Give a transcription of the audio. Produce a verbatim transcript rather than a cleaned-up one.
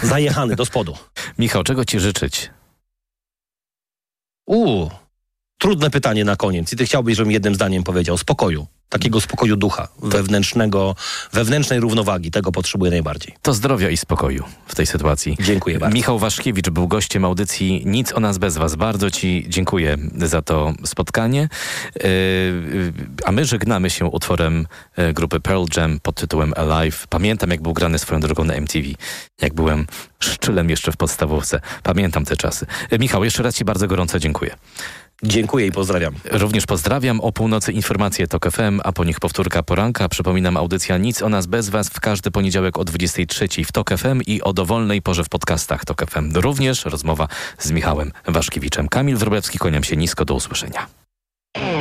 Zajechany do spodu. Michał, czego ci życzyć? Uuu, trudne pytanie na koniec. I ty chciałbyś, żebym jednym zdaniem powiedział. Spokoju. Takiego spokoju ducha, wewnętrznego, wewnętrznej równowagi. Tego potrzebuję najbardziej. To zdrowia i spokoju w tej sytuacji. Dziękuję bardzo. Michał Waszkiewicz był gościem audycji Nic o nas bez was. Bardzo ci dziękuję za to spotkanie. Yy, a my żegnamy się utworem grupy Pearl Jam pod tytułem Alive. Pamiętam, jak był grany swoją drogą na M T V. Jak byłem szczylem jeszcze w podstawówce. Pamiętam te czasy. Michał, jeszcze raz ci bardzo gorąco dziękuję. Dziękuję i pozdrawiam. Również pozdrawiam. O północy informacje Tok F M, a po nich powtórka poranka. Przypominam, audycja Nic o nas bez was w każdy poniedziałek o dwudziestej trzeciej w Tok F M i o dowolnej porze w podcastach Tok F M. Również rozmowa z Michałem Waszkiewiczem. Kamil Wróblewski, kłaniam się nisko. Do usłyszenia.